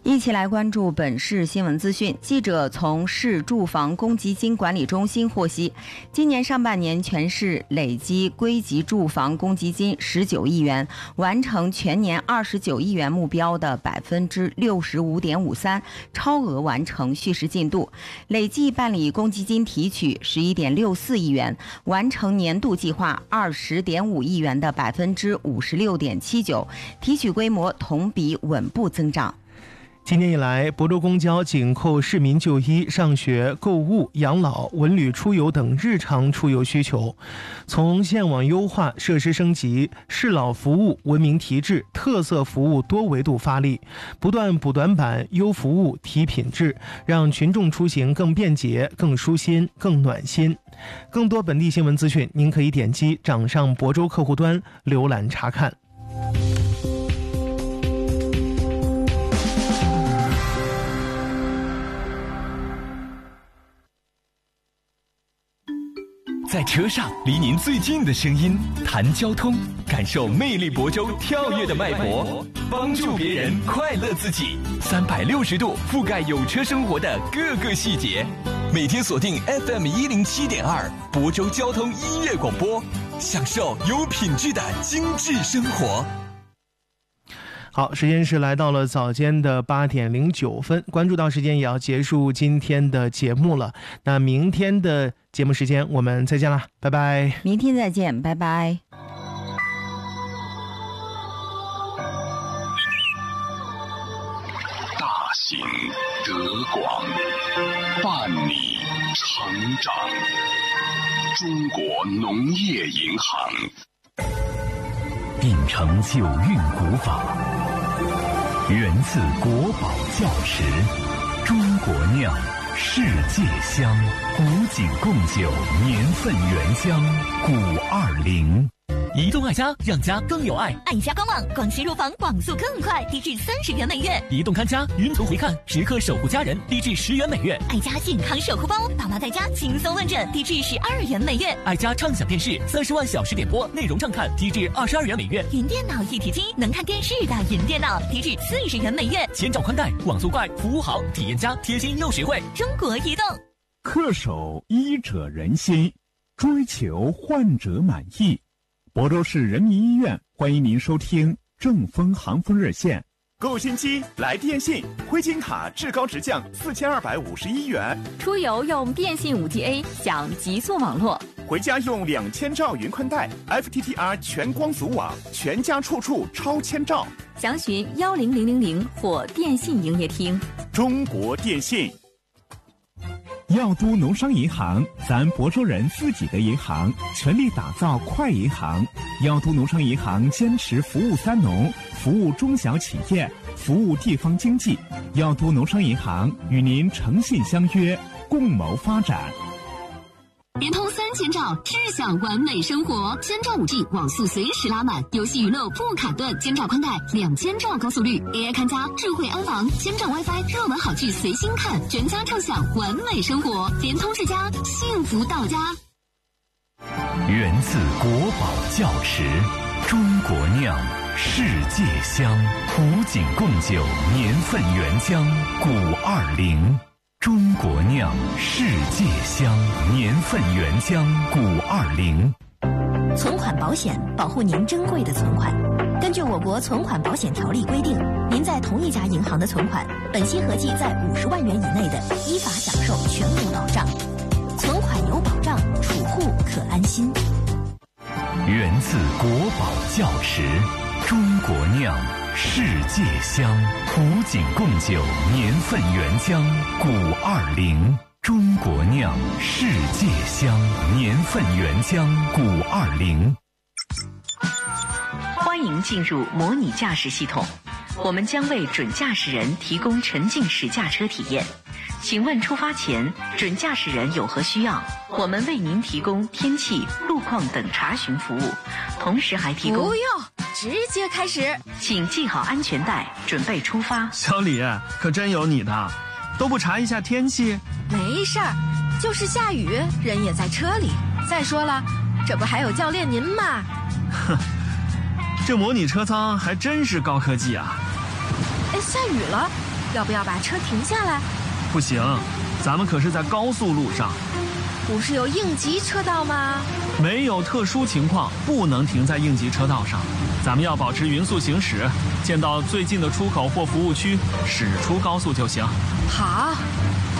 一起来关注本市新闻资讯。记者从市住房公积金管理中心获悉，今年上半年全市累计归集住房公积金19亿元，完成全年29亿元目标的 65.53%， 超额完成蓄实进度。累计办理公积金提取 11.64亿元，完成年度计划 20.5亿元的 56.79%， 提取规模同比稳步增长。 今年以来，亳州公交紧扣市民就医、上学、购物、养老、文旅出游等日常出游需求，从线网优化、设施升级、适老服务、文明提质、特色服务多维度发力，不断补短板、优服务、提品质，让群众出行更便捷、更舒心、更暖心。更多本地新闻资讯，您可以点击掌上亳州客户端浏览查看。 在车上，离您最近的声音，谈交通，感受魅力亳州跳跃的脉搏，帮助别人，快乐自己，360度覆盖有车生活的各个细节。每天锁定 FM107.2亳州交通音乐广播，享受有品质的精致生活。 好，时间是来到了早间的8点09分，关注到时间也要结束今天的节目了。那明天的节目时间我们再见了，拜拜。 明天再见，拜拜。 大行德广，办理成长。中国农业银行秉承九韵古法，源自国宝窖池，中国酿，世界香，古井贡酒，年份原香，古20。移动爱家，让家更有爱。 爱家官网，广西入房广速更快，低至30元每月。 移动看家，云图回看，时刻守护家人，低至10元每月。 爱家健康守护包，爸妈在家轻松问诊，低至12元每月。 爱家畅享电视，30万小时点播，内容畅看，低至22元每月。 云电脑一体机，能看电视的云电脑，低至40元每月。 千兆宽带，网速快，服务好，体验佳，贴心又实惠。 中国移动。 恪守医者仁心，追求患者满意。亳州市人民医院欢迎您收听正风航风热线。购新机来电信，灰金卡至高直降4251元， 出游用电信5G A 享极速网络， 回家用2000兆云宽带 FTTR 全光阻网，全家处处超千兆。 详询10000或电信营业厅。 中国电信。耀都农商银行，咱亳州人自己的银行，全力打造快银行。耀都农商银行坚持服务3农，服务中小企业，服务地方经济。耀都农商银行与您诚信相约，共谋发展。 联通3000兆，智享完美生活。1000兆5G 网速随时拉满，游戏娱乐不卡顿。1000兆宽带，2000兆高速率 ，AI 看家，智慧安防，1000兆 WiFi， 热门好剧随心看，全家畅享完美生活。联通世家，幸福到家。 源自国宝窖池，中国酿，世界香，古井贡酒，年份原香，古20。中国酿，世界香，年份原香，古20。 存款保险保护您珍贵的存款。根据我国存款保险条例规定，您在同一家银行的存款，本息合计在50万元以内的，依法享受全额保障。存款有保障，储户可安心。 源自国宝窖池，中国酿，世界香，古井贡酒，年份原香，古20。中国酿，世界香，年份原香，古20。 欢迎进入模拟驾驶系统，我们将为准驾驶人提供沉浸式驾车体验。请问出发前，准驾驶人有何需要？我们为您提供天气、路况等查询服务，同时还提供…… 不用，直接开始。 请系好安全带，准备出发。 小李，可真有你的，都不查一下天气？ 没事儿，就是下雨，人也在车里。再说了，这不还有教练您吗？ 哼，这模拟车舱还真是高科技啊！ 哎，下雨了， 要不要把车停下来？ 不行，咱们可是在高速路上。 不是有应急车道吗？ 没有特殊情况不能停在应急车道上，咱们要保持匀速行驶，见到最近的出口或服务区驶出高速就行。 好。